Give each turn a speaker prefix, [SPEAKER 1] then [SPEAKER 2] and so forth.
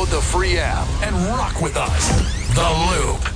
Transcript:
[SPEAKER 1] Download the free app and rock with us. The Loop.